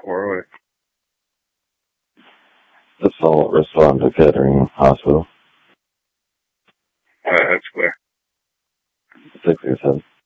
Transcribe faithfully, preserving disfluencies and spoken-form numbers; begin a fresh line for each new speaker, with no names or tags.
four oh eight.
Assault respond to Kettering Hospital.
Uh, that's clear.
six eight seven.